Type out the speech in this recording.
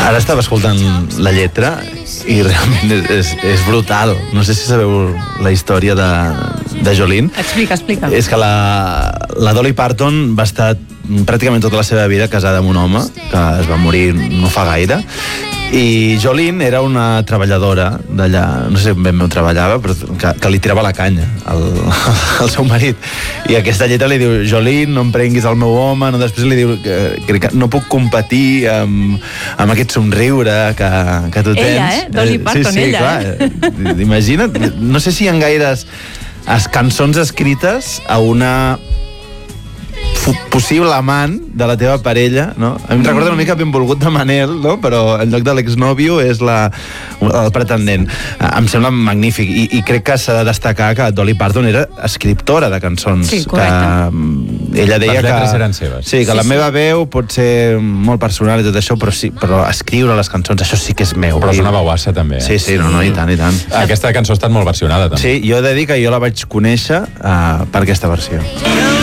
Ara estava escoltant la lletra i realment és brutal. No sé si sabeu la història de Jolene. Explica. És que la Dolly Parton va estar pràcticament tota la seva vida casada amb un home que es va morir no fa gaire, i Jolene era una treballadora d'allà, no sé ben bé on treballava, però que li tirava la canya al seu marit, i aquesta lletra li diu: Jolene, no em prenguis el meu home, no? Després li diu que no puc competir amb aquest somriure que tu tens. Ella, Dolly Parton, sí, ella. Clar, imagina't, no sé si hi ha gaires cançons escrites a una possible amant de la teva parella, no? Em recorda una mica Benvolgut de Manel, no? Però en lloc de l'exnòvio és el pretendent. Em sembla magnífic, i crec que s'ha de destacar que Dolly Parton era escriptora de cançons. Sí, correcte. Que ella deia les lletres eren seves. Sí, que la meva veu pot ser molt personal i tot això, però escriure les cançons, això sí que és meu. Però és una bauassa, també. Sí, i tant, i tant. Aquesta cançó ha estat molt versionada, també. Sí, jo he de dir que jo la vaig conèixer per aquesta versió.